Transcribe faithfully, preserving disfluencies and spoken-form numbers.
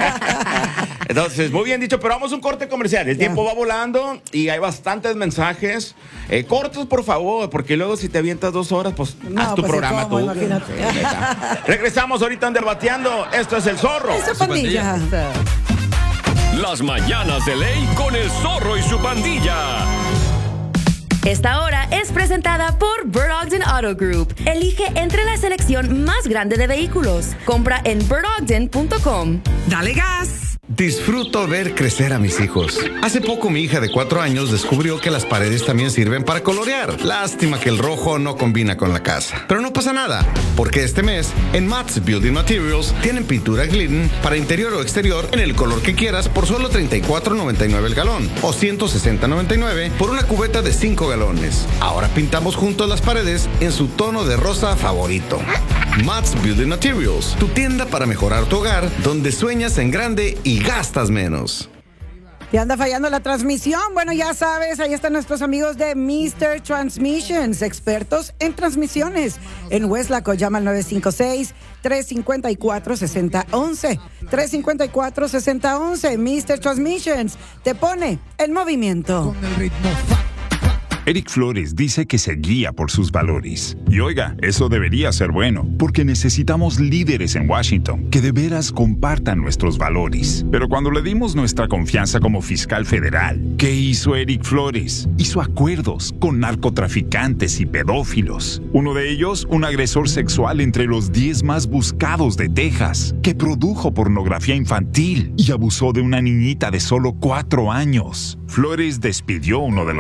Entonces, muy bien dicho, pero vamos a un corte comercial. El Ya. tiempo va volando y hay bastantes mensajes. Eh, cortos, por favor, porque luego si te avientas dos horas, pues No, haz tu pues, programa ¿cómo? tú. Imagínate. Sí, neta. Regresamos ahorita en Derbateando. Esto es El Zorro. Esa pandilla. Las mañanas de ley con el zorro y su pandilla. Esta hora es presentada por Bird Ogden Auto Group. Elige entre la selección más grande de vehículos. Compra en bird ogden punto com. ¡Dale gas! Disfruto ver crecer a mis hijos. Hace poco mi hija de cuatro años descubrió que las paredes también sirven para colorear. Lástima que el rojo no combina con la casa. Pero no pasa nada, porque este mes en Matt's Building Materials tienen pintura Glidden para interior o exterior en el color que quieras por solo treinta y cuatro noventa y nueve el galón o ciento sesenta noventa y nueve por una cubeta de cinco galones. Ahora pintamos juntos las paredes en su tono de rosa favorito. Matt's Building Materials, tu tienda para mejorar tu hogar, donde sueñas en grande y gastas menos. ¿Te anda fallando la transmisión? Bueno, ya sabes, ahí están nuestros amigos de mister Transmissions, expertos en transmisiones. En Westlaco, llama al nueve cinco seis, tres cinco cuatro, seis cero uno uno. tres cinco cuatro, seis cero uno uno. mister Transmissions te pone en movimiento. Eric Flores dice que se guía por sus valores. Y oiga, eso debería ser bueno, porque necesitamos líderes en Washington que de veras compartan nuestros valores. Pero cuando le dimos nuestra confianza como fiscal federal, ¿qué hizo Eric Flores? Hizo acuerdos con narcotraficantes y pedófilos. Uno de ellos, un agresor sexual entre los diez más buscados de Texas, que produjo pornografía infantil y abusó de una niñita de solo cuatro años. Flores despidió uno de los